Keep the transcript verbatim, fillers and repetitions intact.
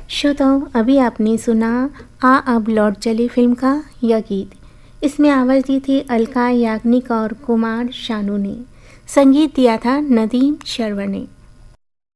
श्रोताओं, अभी आपने सुना आ अब लौट चले फिल्म का यह गीत। इसमें आवाज़ दी थी अलका याग्निक और कुमार शानू ने। संगीत दिया था नदीम श्रवण ने।